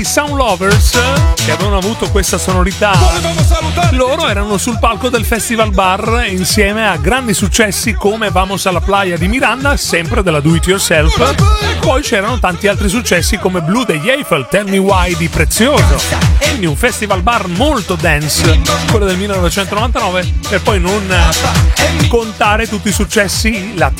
I Sound Lovers, che avevano avuto questa sonorità, loro erano sul palco del Festival Bar insieme a grandi successi come Vamos alla Playa di Miranda, sempre della Do It Yourself, e poi c'erano tanti altri successi come Blue degli Eiffel, Tell Me Why di Prezioso. Quindi un Festival Bar molto dance, quello del 1999, per poi non contare tutti i successi latini